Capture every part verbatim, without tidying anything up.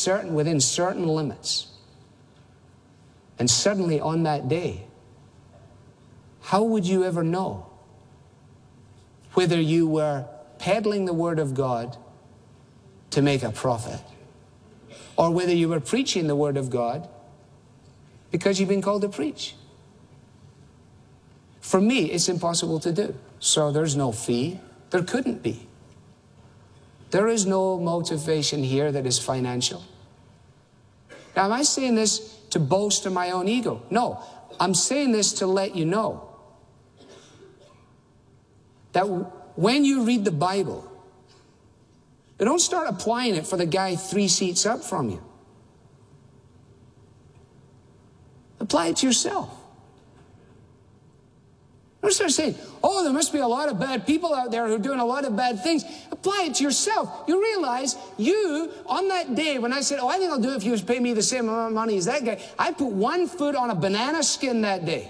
certain, within certain limits. And suddenly on that day, how would you ever know whether you were peddling the Word of God to make a profit, or whether you were preaching the Word of God because you've been called to preach? For me, it's impossible to do. So there's no fee. There couldn't be. There is no motivation here that is financial. Now, am I saying this to boast in my own ego? No. I'm saying this to let you know that when you read the Bible, you don't start applying it for the guy three seats up from you. Apply it to yourself. Don't start saying, oh, there must be a lot of bad people out there who are doing a lot of bad things. Apply it to yourself. You realize you, on that day, when I said, oh, I think I'll do it if you pay me the same amount of money as that guy, I put one foot on a banana skin that day.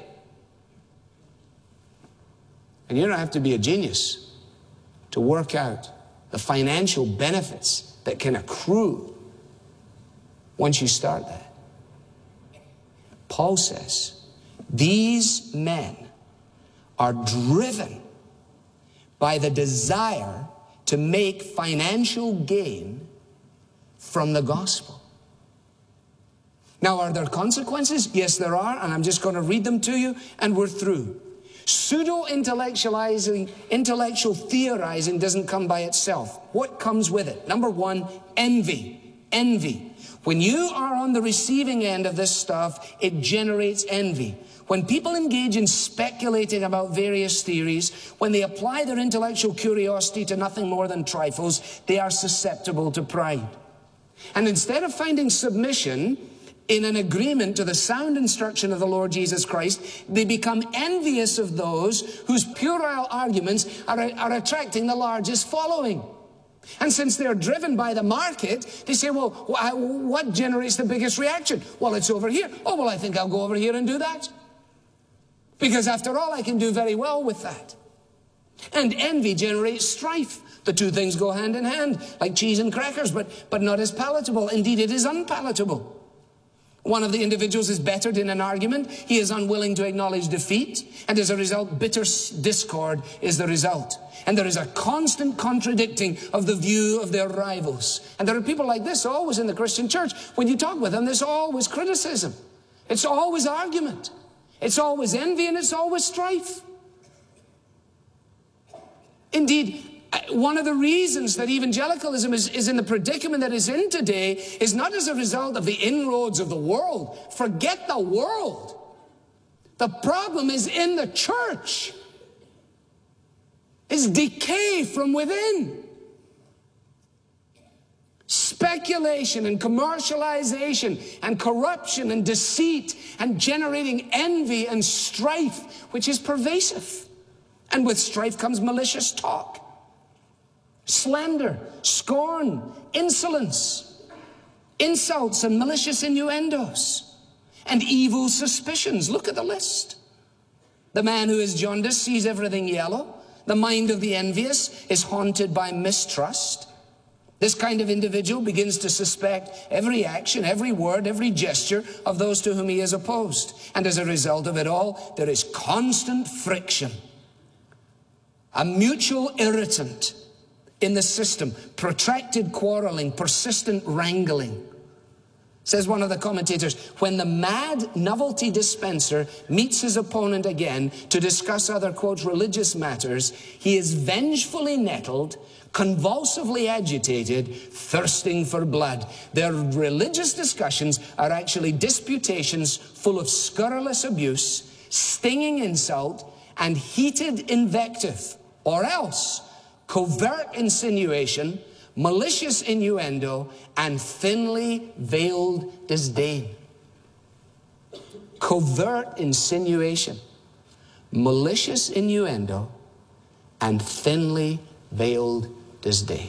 And you don't have to be a genius to work out the financial benefits that can accrue once you start that. Paul says, these men are driven by the desire to make financial gain from the gospel. Now, are there consequences? Yes, there are, and I'm just going to read them to you, and we're through. Pseudo-intellectualizing, intellectual theorizing doesn't come by itself. What comes with it? Number one, envy. Envy. When you are on the receiving end of this stuff, it generates envy. When people engage in speculating about various theories, when they apply their intellectual curiosity to nothing more than trifles, they are susceptible to pride. And instead of finding submission in an agreement to the sound instruction of the Lord Jesus Christ, they become envious of those whose puerile arguments are, are attracting the largest following. And since they're driven by the market, they say, well, what generates the biggest reaction? Well, it's over here. Oh, well, I think I'll go over here and do that. Because after all, I can do very well with that. And envy generates strife. The two things go hand in hand, like cheese and crackers, but, but not as palatable. Indeed, it is unpalatable. One of the individuals is bettered in an argument. He is unwilling to acknowledge defeat. And as a result, bitter discord is the result. And there is a constant contradicting of the view of their rivals. And there are people like this always in the Christian church. When you talk with them, there's always criticism. It's always argument. It's always envy and it's always strife. Indeed, one of the reasons that evangelicalism is, is in the predicament that it's in today is not as a result of the inroads of the world. Forget the world. The problem is in the church. It's decay from within. Speculation and commercialization and corruption and deceit and generating envy and strife, which is pervasive. And with strife comes malicious talk, slander, scorn, insolence, insults and malicious innuendos, and evil suspicions. Look at the list. The man who is jaundiced sees everything yellow. The mind of the envious is haunted by mistrust. This kind of individual begins to suspect every action, every word, every gesture of those to whom he is opposed. And as a result of it all, there is constant friction, a mutual irritant in the system, protracted quarreling, persistent wrangling. Says one of the commentators, when the mad novelty dispenser meets his opponent again to discuss other, quote, religious matters, he is vengefully nettled, convulsively agitated, thirsting for blood. Their religious discussions are actually disputations full of scurrilous abuse, stinging insult, and heated invective, or else covert insinuation, malicious innuendo, and thinly veiled disdain. Covert insinuation, malicious innuendo, and thinly veiled disdain.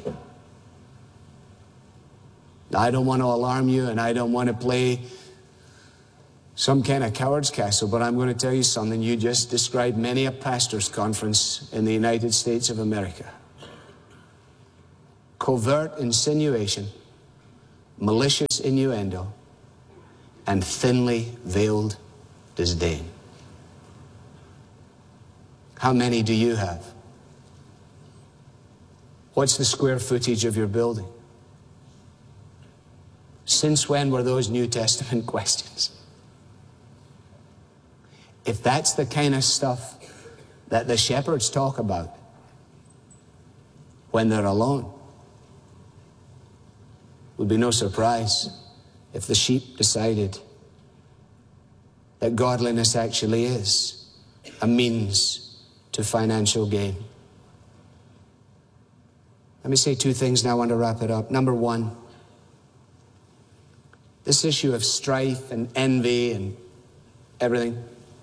Now, I don't want to alarm you, and I don't want to play some kind of coward's castle, but I'm going to tell you something. You just described many a pastor's conference in the United States of America. Covert insinuation, malicious innuendo, and thinly veiled disdain. How many do you have? What's the square footage of your building? Since when were those New Testament questions? If that's the kind of stuff that the shepherds talk about when they're alone, it would be no surprise if the sheep decided that godliness actually is a means to financial gain. Let me say two things now. I want to wrap it up. Number one, this issue of strife and envy and everything,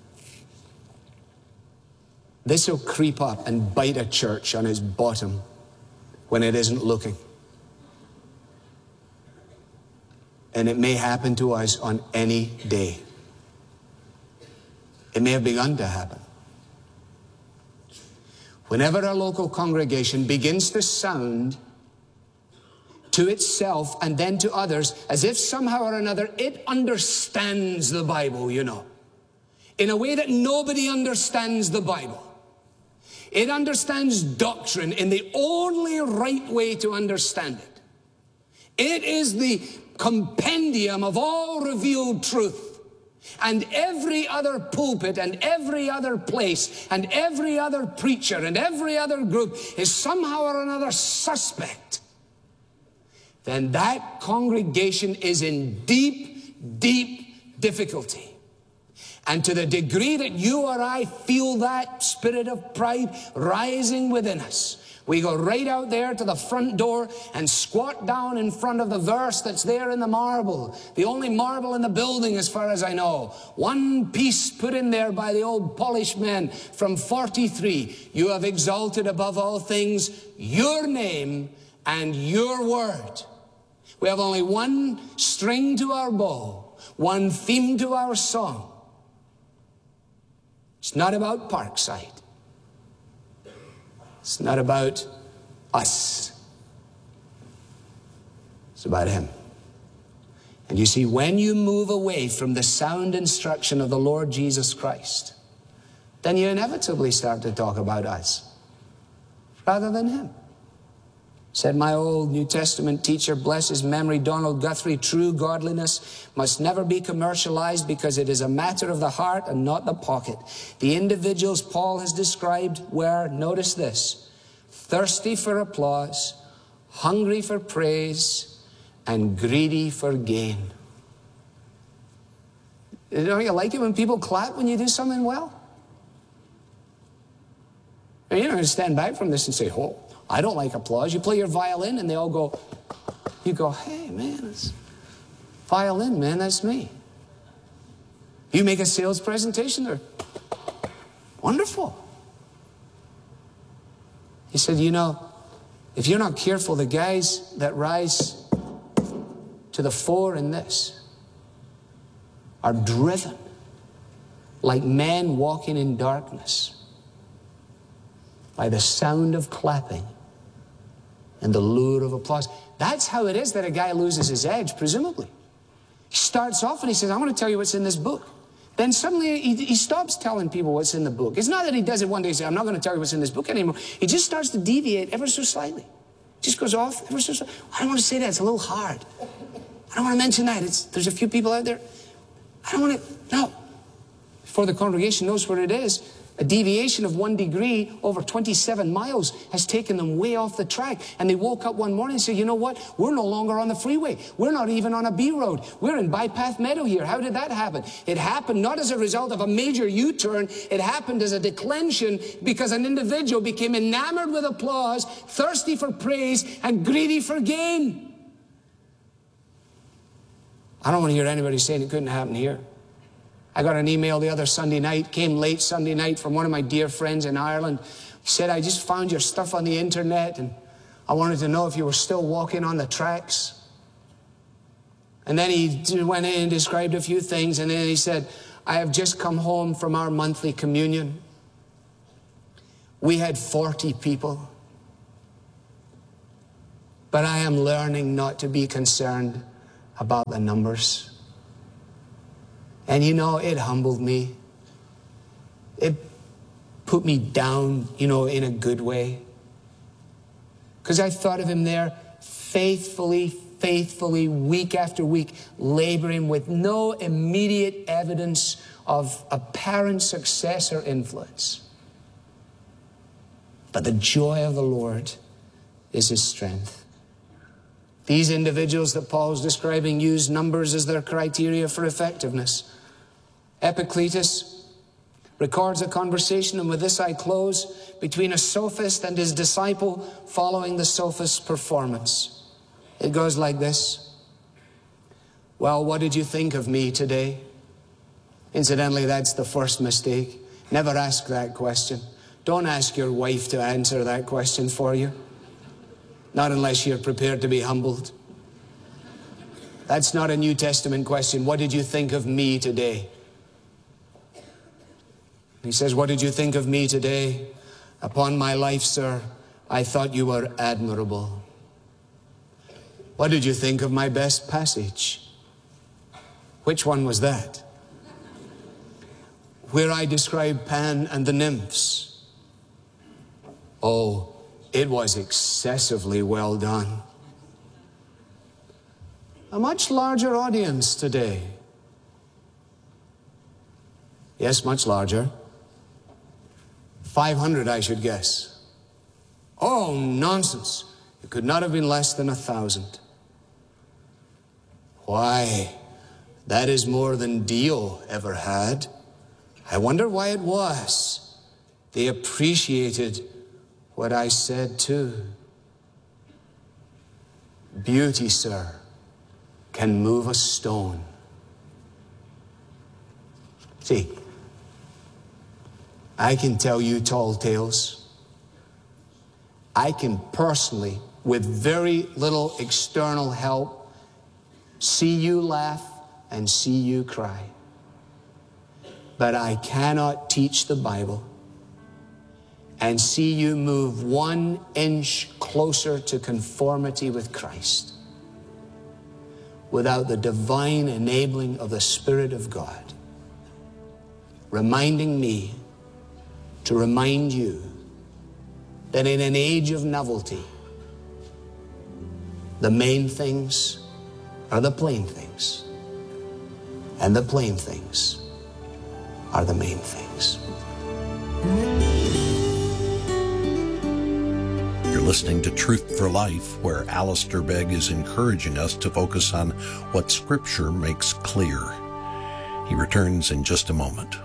this will creep up and bite a church on its bottom when it isn't looking. And it may happen to us on any day. It may have begun to happen. Whenever a local congregation begins to sound to itself and then to others as if somehow or another it understands the Bible, you know, in a way that nobody understands the Bible. It understands doctrine in the only right way to understand it. It is the compendium of all revealed truth. And every other pulpit and every other place and every other preacher and every other group is somehow or another suspect, then that congregation is in deep, deep difficulty. And to the degree that you or I feel that spirit of pride rising within us, we go right out there to the front door and squat down in front of the verse that's there in the marble. The only marble in the building as far as I know. One piece put in there by the old polished men from forty-three. You have exalted above all things your name and your word. We have only one string to our bow, one theme to our song. It's not about Parkside. It's not about us. It's about him. And you see, when you move away from the sound instruction of the Lord Jesus Christ, then you inevitably start to talk about us rather than him. Said my old New Testament teacher, bless his memory, Donald Guthrie, true godliness must never be commercialized because it is a matter of the heart and not the pocket. The individuals Paul has described were, notice this, thirsty for applause, hungry for praise, and greedy for gain. You know, you like it when people clap when you do something well? You're not going to stand back from this and say, oh, I don't like applause. You play your violin and they all go, you go, hey, man, it's violin, man, that's me. You make a sales presentation, they're wonderful. He said, you know, if you're not careful, the guys that rise to the fore in this are driven like men walking in darkness by the sound of clapping and the lure of applause. That's how it is that a guy loses his edge, presumably. He starts off and he says, I want to tell you what's in this book. Then suddenly he, he stops telling people what's in the book. It's not that he does it one day and says, I'm not going to tell you what's in this book anymore. He just starts to deviate ever so slightly. Just goes off ever so slightly. I don't want to say that. It's a little hard. I don't want to mention that. It's, there's a few people out there. I don't want to, no. Before the congregation knows what it is, a deviation of one degree over twenty-seven miles has taken them way off the track. And they woke up one morning and said, you know what? We're no longer on the freeway. We're not even on a B road. We're in Bypath Meadow here. How did that happen? It happened not as a result of a major U-turn. It happened as a declension because an individual became enamored with applause, thirsty for praise, and greedy for gain. I don't want to hear anybody saying it couldn't happen here. I got an email the other Sunday night, came late Sunday night from one of my dear friends in Ireland. He said, I just found your stuff on the internet and I wanted to know if you were still walking on the tracks. And then he went in and described a few things, and then he said, I have just come home from our monthly communion. We had forty people. But I am learning not to be concerned about the numbers. And you know, it humbled me. It put me down, you know, in a good way. Because I thought of him there faithfully, faithfully, week after week, laboring with no immediate evidence of apparent success or influence. But the joy of the Lord is his strength. These individuals that Paul's describing use numbers as their criteria for effectiveness. Epicletus records a conversation, and with this I close, between a sophist and his disciple following the sophist's performance. It goes like this. Well, what did you think of me today? Incidentally, that's the first mistake. Never ask that question. Don't ask your wife to answer that question for you. Not unless you're prepared to be humbled. That's not a New Testament question. What did you think of me today? He says, what did you think of me today? Upon my life, sir, I thought you were admirable. What did you think of my best passage? Which one was that? Where I described Pan and the nymphs. Oh, it was excessively well done. A much larger audience today. Yes, much larger. five hundred, I should guess. Oh, nonsense. It could not have been less than a thousand. Why, that is more than Dio ever had. I wonder why it was. They appreciated what I said too. Beauty, sir, can move a stone. See, I can tell you tall tales. I can personally, with very little external help, see you laugh and see you cry. But I cannot teach the Bible and see you move one inch closer to conformity with Christ without the divine enabling of the Spirit of God, reminding me to remind you that in an age of novelty, the main things are the plain things, and the plain things are the main things. You're listening to Truth for Life, where Alistair Begg is encouraging us to focus on what Scripture makes clear. He returns in just a moment.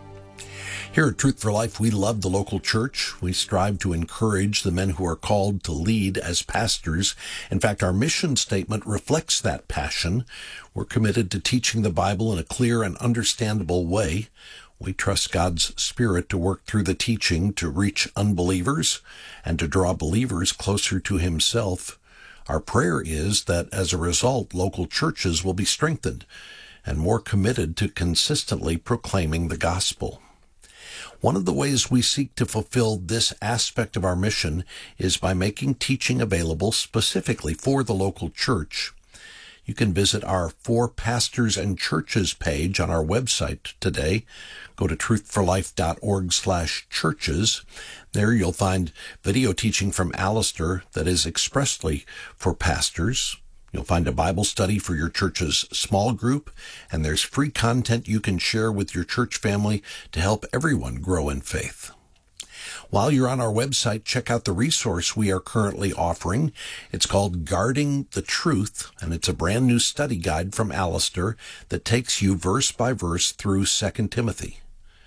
Here at Truth for Life, we love the local church. We strive to encourage the men who are called to lead as pastors. In fact, our mission statement reflects that passion. We're committed to teaching the Bible in a clear and understandable way. We trust God's Spirit to work through the teaching to reach unbelievers and to draw believers closer to Himself. Our prayer is that as a result, local churches will be strengthened and more committed to consistently proclaiming the gospel. One of the ways we seek to fulfill this aspect of our mission is by making teaching available specifically for the local church. You can visit our For Pastors and Churches page on our website today. Go to truthforlife.org slash churches. There you'll find video teaching from Alistair that is expressly for pastors. You'll find a Bible study for your church's small group, and there's free content you can share with your church family to help everyone grow in faith. While you're on our website, check out the resource we are currently offering. It's called Guarding the Truth, and it's a brand new study guide from Alistair that takes you verse by verse through Second Timothy.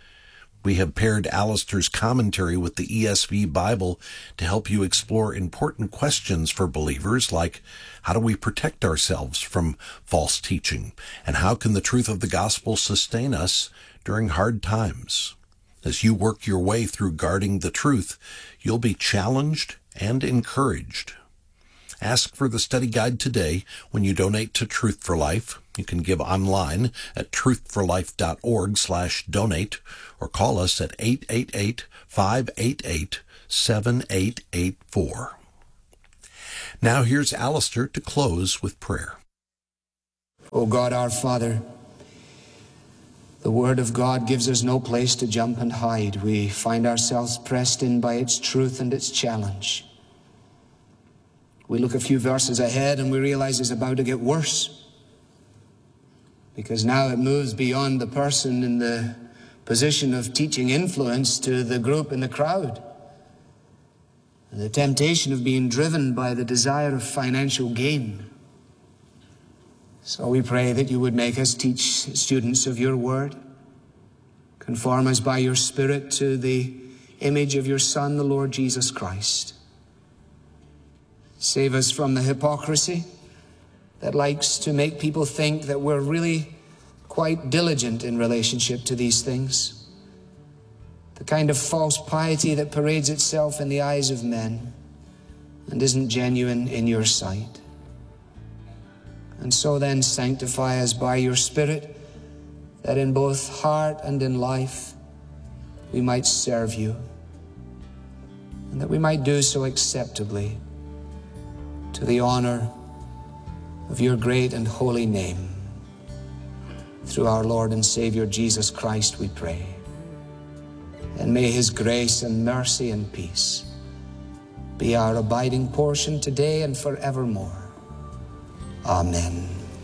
We have paired Alistair's commentary with the E S V Bible to help you explore important questions for believers like, how do we protect ourselves from false teaching? And how can the truth of the gospel sustain us during hard times? As you work your way through guarding the truth, you'll be challenged and encouraged. Ask for the study guide today when you donate to Truth for Life. You can give online at truthforlife.org slash donate or call us at eight eight eight, five eight eight, seven eight eight four. Now here's Alistair to close with prayer. O God our Father, the Word of God gives us no place to jump and hide. We find ourselves pressed in by its truth and its challenge. We look a few verses ahead and we realize it's about to get worse, because now it moves beyond the person in the position of teaching influence to the group in the crowd. The temptation of being driven by the desire of financial gain. So we pray that you would make us teach students of your word. Conform us by your Spirit to the image of your Son, the Lord Jesus Christ. Save us from the hypocrisy that likes to make people think that we're really quite diligent in relationship to these things. The kind of false piety that parades itself in the eyes of men and isn't genuine in your sight. And so then sanctify us by your Spirit, that in both heart and in life we might serve you, and that we might do so acceptably to the honor of your great and holy name. Through our Lord and Savior Jesus Christ we pray. And may his grace and mercy and peace be our abiding portion today and forevermore. Amen.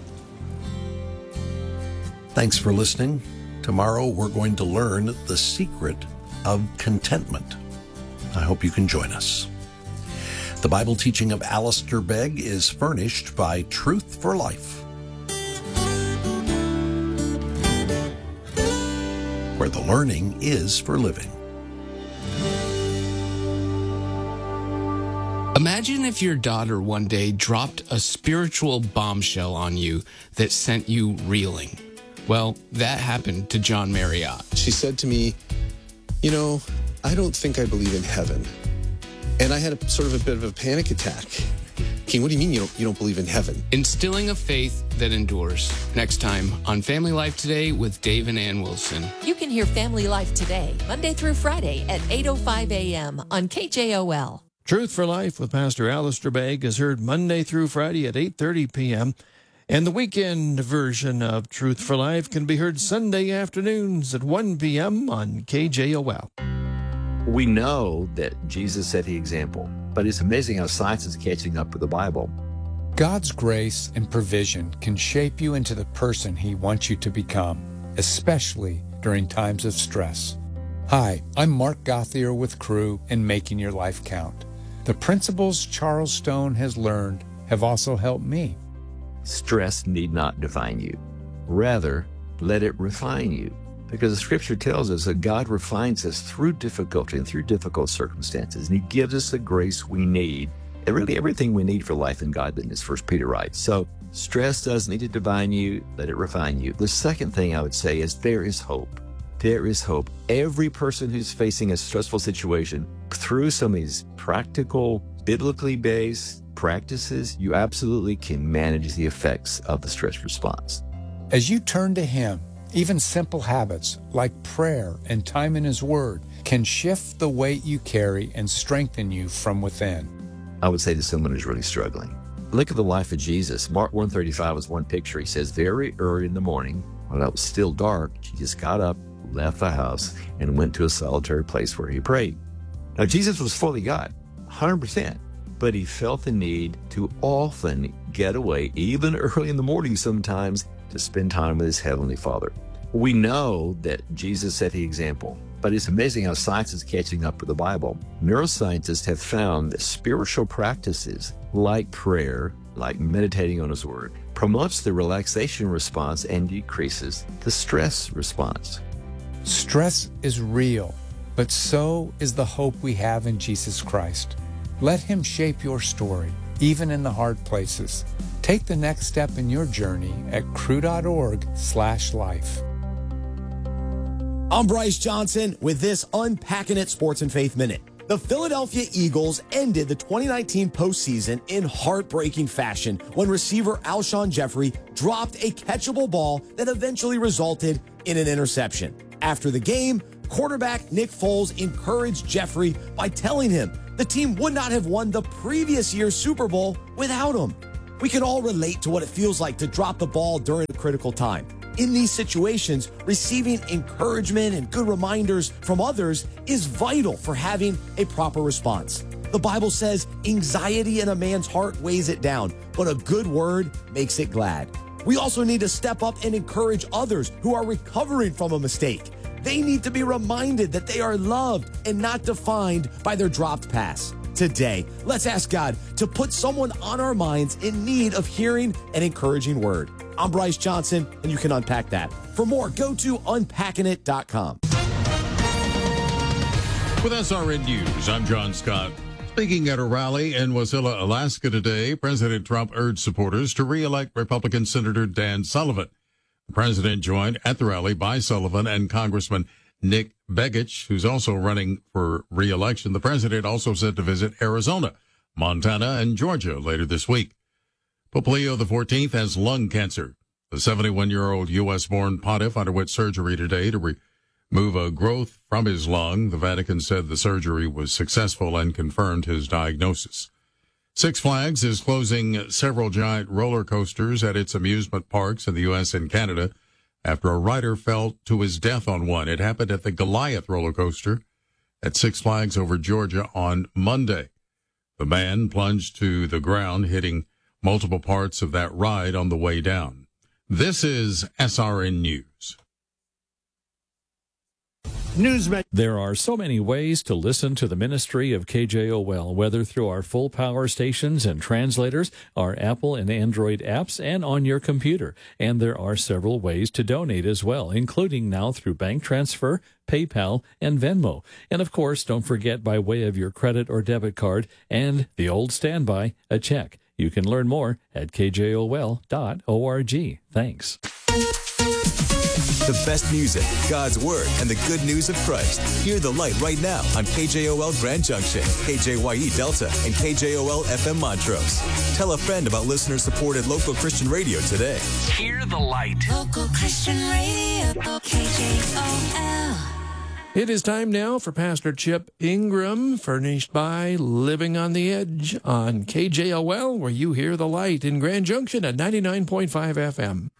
Thanks for listening. Tomorrow we're going to learn the secret of contentment. I hope you can join us. The Bible teaching of Alistair Begg is furnished by Truth for Life, where the learning is for living. Imagine if your daughter one day dropped a spiritual bombshell on you that sent you reeling. Well, that happened to John Marriott. She said to me, you know, I don't think I believe in heaven. And I had a sort of a bit of a panic attack. King, what do you mean you don't, you don't believe in heaven? Instilling a faith that endures. Next time on Family Life Today with Dave and Ann Wilson. You can hear Family Life Today, Monday through Friday at eight oh five a.m. on K J O L. Truth for Life with Pastor Alistair Begg is heard Monday through Friday at eight thirty p.m. And the weekend version of Truth for Life can be heard Sunday afternoons at one p.m. on K J O L. We know that Jesus set the example, but it's amazing how science is catching up with the Bible. God's grace and provision can shape you into the person he wants you to become, especially during times of stress. Hi, I'm Mark Gauthier with Crew and Making Your Life Count. The principles Charles Stone has learned have also helped me. Stress need not define you. Rather, let it refine you. Because the scripture tells us that God refines us through difficulty and through difficult circumstances. And he gives us the grace we need, and really everything we need for life and godliness, First Peter writes. So stress doesn't need to define you, let it refine you. The second thing I would say is there is hope. There is hope. Every person who's facing a stressful situation, through some of these practical, biblically based practices, you absolutely can manage the effects of the stress response. As you turn to him, even simple habits like prayer and time in his word can shift the weight you carry and strengthen you from within. I would say to someone who's really struggling, look at the life of Jesus. Mark one thirty-five is one picture. He says, very early in the morning, while it was still dark, Jesus got up, left the house, and went to a solitary place where he prayed. Now, Jesus was fully God, one hundred percent, but he felt the need to often get away, even early in the morning sometimes, to spend time with his Heavenly Father. We know that Jesus set the example, but it's amazing how science is catching up with the Bible. Neuroscientists have found that spiritual practices like prayer, like meditating on his word, promotes the relaxation response and decreases the stress response. Stress is real, but so is the hope we have in Jesus Christ. Let him shape your story, even in the hard places. Take the next step in your journey at crew.org slash life. I'm Bryce Johnson with this Unpacking It Sports and Faith Minute. The Philadelphia Eagles ended the twenty nineteen postseason in heartbreaking fashion when receiver Alshon Jeffrey dropped a catchable ball that eventually resulted in an interception. After the game, quarterback Nick Foles encouraged Jeffrey by telling him the team would not have won the previous year's Super Bowl without him. We can all relate to what it feels like to drop the ball during a critical time. In these situations, receiving encouragement and good reminders from others is vital for having a proper response. The Bible says anxiety in a man's heart weighs it down, but a good word makes it glad. We also need to step up and encourage others who are recovering from a mistake. They need to be reminded that they are loved and not defined by their dropped pass. Today, let's ask God to put someone on our minds in need of hearing an encouraging word. I'm Bryce Johnson, and you can unpack that. For more, go to unpacking it dot com. With S R N News, I'm John Scott. Speaking at a rally in Wasilla, Alaska today, President Trump urged supporters to re-elect Republican Senator Dan Sullivan. The president joined at the rally by Sullivan and Congressman Nick Begich, who's also running for re-election. The president also said to visit Arizona, Montana, and Georgia later this week. Pope Leo the fourteenth has lung cancer. The seventy-one-year-old U S-born pontiff underwent surgery today to remove a growth from his lung. The Vatican said the surgery was successful and confirmed his diagnosis. Six Flags is closing several giant roller coasters at its amusement parks in the U S and Canada after a rider fell to his death on one. It happened at the Goliath roller coaster at Six Flags over Georgia on Monday. The man plunged to the ground, hitting multiple parts of that ride on the way down. This is S R N News. Newsman. There are so many ways to listen to the ministry of K J O L, whether through our full power stations and translators, our Apple and Android apps, and on your computer. And there are several ways to donate as well, including now through bank transfer, PayPal, and Venmo. And of course, don't forget by way of your credit or debit card and the old standby, a check. You can learn more at K J O L dot org. Thanks. The best music, God's Word, and the good news of Christ. Hear the light right now on K J O L Grand Junction, K J Y E Delta, and K J O L F M Montrose. Tell a friend about listener-supported local Christian radio today. Hear the light. Local Christian radio, K J O L. It is time now for Pastor Chip Ingram, furnished by Living on the Edge on K J O L, where you hear the light in Grand Junction at ninety-nine point five F M.